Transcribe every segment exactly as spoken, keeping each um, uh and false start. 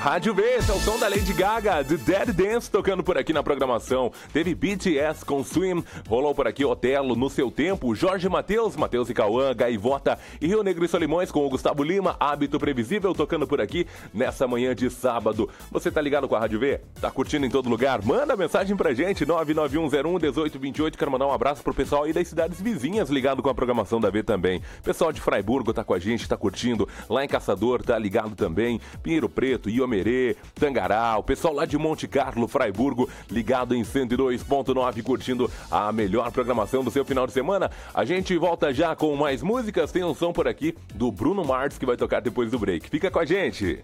Rádio V, esse é o som da Lady Gaga, de Dead Dance, tocando por aqui na programação. Teve B T S com Swim, rolou por aqui Otelo, No Seu Tempo, Jorge Mateus, Mateus e Cauã, Gaivota e Rio Negro e Solimões com o Gustavo Lima, Hábito Previsível, tocando por aqui nessa manhã de sábado. Você tá ligado com a Rádio V? Tá curtindo em todo lugar? Manda mensagem pra gente, nove nove um zero um um oito dois oito. Quero mandar um abraço pro pessoal aí das cidades vizinhas ligado com a programação da V também. Pessoal de Fraiburgo tá com a gente, tá curtindo. Lá em Caçador tá ligado também. Pinheiro Preto, Iomerê, Tangará, o pessoal lá de Monte Carlo, Fraiburgo, ligado em cento e dois ponto nove, curtindo a melhor programação do seu final de semana. A gente volta já com mais músicas. Tem um som por aqui do Bruno Mars que vai tocar depois do break. Fica com a gente.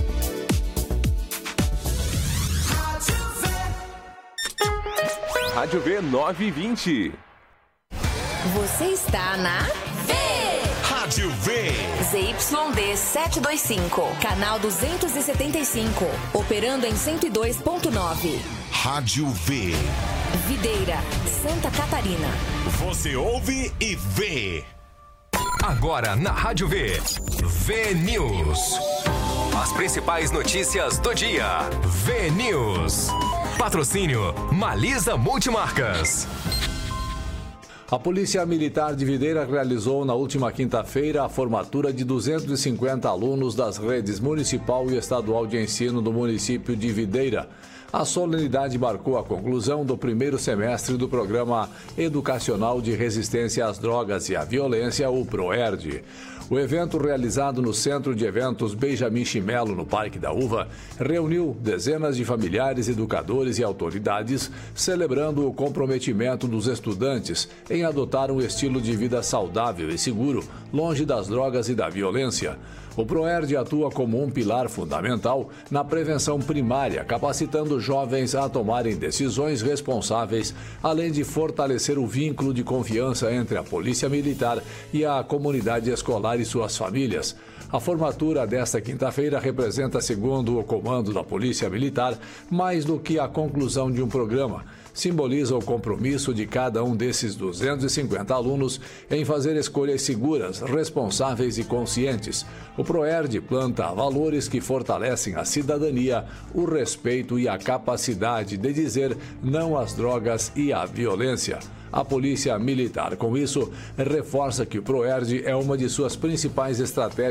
Rádio V nove e vinte. Você está na V. Rádio V. Z Y D setecentos e vinte e cinco, canal duzentos e setenta e cinco, operando em cento e dois ponto nove. Rádio V. Videira, Santa Catarina. Você ouve e vê. Agora na Rádio V. V News. As principais notícias do dia. V News. Patrocínio Malisa Multimarcas. A Polícia Militar de Videira realizou na última quinta-feira a formatura de duzentos e cinquenta alunos das redes municipal e estadual de ensino do município de Videira. A solenidade marcou a conclusão do primeiro semestre do Programa Educacional de Resistência às Drogas e à Violência, o PROERD. O evento, realizado no Centro de Eventos Benjamin Chimelo, no Parque da Uva, reuniu dezenas de familiares, educadores e autoridades, celebrando o comprometimento dos estudantes em adotar um estilo de vida saudável e seguro, longe das drogas e da violência. O PROERD atua como um pilar fundamental na prevenção primária, capacitando jovens a tomarem decisões responsáveis, além de fortalecer o vínculo de confiança entre a Polícia Militar e a comunidade escolar e suas famílias. A formatura desta quinta-feira representa, segundo o comando da Polícia Militar, mais do que a conclusão de um programa. Simboliza o compromisso de cada um desses duzentos e cinquenta alunos em fazer escolhas seguras, responsáveis e conscientes. O PROERD planta valores que fortalecem a cidadania, o respeito e a capacidade de dizer não às drogas e à violência. A Polícia Militar, com isso, reforça que o PROERD é uma de suas principais estratégias